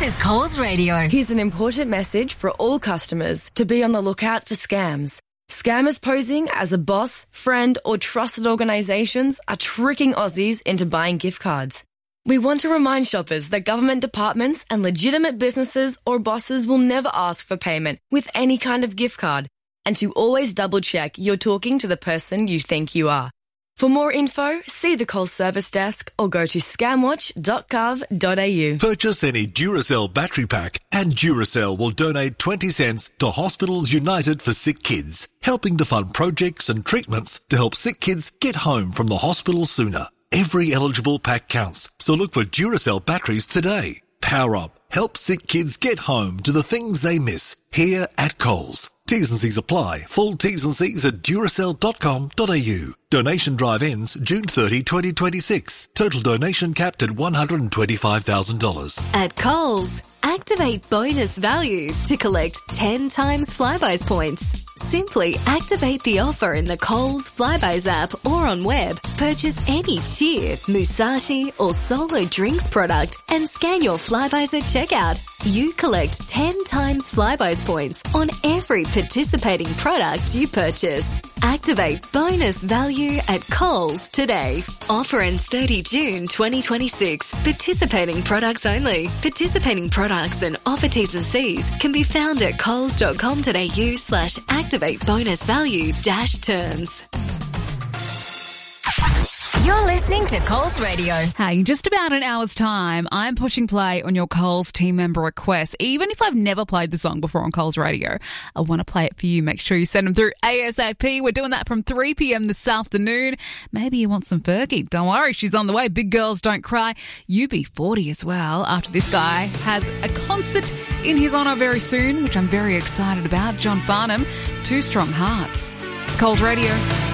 is Coles Radio. Here's an important message for all customers to be on the lookout for scams. Scammers posing as a boss, friend or trusted organisations are tricking Aussies into buying gift cards. We want to remind shoppers that government departments and legitimate businesses or bosses will never ask for payment with any kind of gift card, and to always double-check you're talking to the person you think you are. For more info, see the Coles Service Desk or go to scamwatch.gov.au. Purchase any Duracell battery pack and Duracell will donate 20 cents to Hospitals United for Sick Kids, helping to fund projects and treatments to help sick kids get home from the hospital sooner. Every eligible pack counts, so look for Duracell batteries today. Power up. Help sick kids get home to the things they miss here at Coles. T's and C's apply. Full T's and C's at duracell.com.au. Donation drive ends June 30, 2026. Total donation capped at $125,000. At Coles, activate bonus value to collect 10 times Flybuys points. Simply activate the offer in the Coles Flybuys app or on web. Purchase any Cheer, Musashi or Solo drinks product and scan your Flybuys at checkout. You collect 10 times Flybuys points on every participating product you purchase. Activate bonus value at Coles today. Offer ends 30 June 2026. Participating products only. Participating products and offer T's and C's can be found at coles.com.au/activate bonus value -terms. You're listening to Coles Radio. Hey, in just about an hour's time, I'm pushing play on your Coles team member requests. Even if I've never played the song before on Coles Radio, I want to play it for you. Make sure you send them through ASAP. We're doing that from 3 p.m. this afternoon. Maybe you want some Fergie. Don't worry, she's on the way. Big Girls Don't Cry. UB40 as well, after this guy has a concert in his honour very soon, which I'm very excited about. John Farnham, Two Strong Hearts. It's Coles Radio.